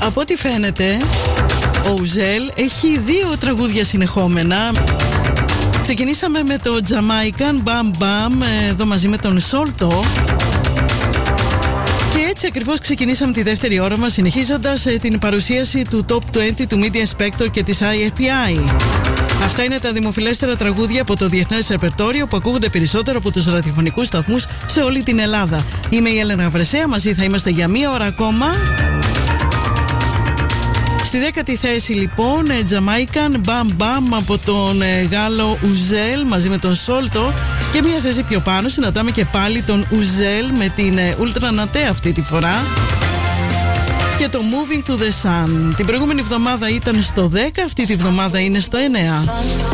Από ό,τι φαίνεται, ο Ουζέλ έχει 2 τραγούδια συνεχόμενα. Ξεκινήσαμε με το Jamaican Bam Bam, εδώ μαζί με τον Solto. Και έτσι ακριβώς ξεκινήσαμε τη δεύτερη ώρα μας, συνεχίζοντας την παρουσίαση του Top 20 του Media Spector και της IFPI. Αυτά είναι τα δημοφιλέστερα τραγούδια από το διεθνές ρεπερτόριο που ακούγονται περισσότερο από τους ραδιοφωνικούς σταθμούς σε όλη την Ελλάδα. Είμαι η Έλενα Βρεσέα, μαζί θα είμαστε για 1 ώρα ακόμα. Στη 10η θέση λοιπόν, Jamaican Bam Bam από τον Γάλλο Ουζέλ μαζί με τον Solto. Και μια θέση πιο πάνω συναντάμε και πάλι τον Ουζέλ με την Ultra Naté αυτή τη φορά και το Moving to the Sun. Την προηγούμενη εβδομάδα ήταν στο 10, αυτή τη εβδομάδα είναι στο 9.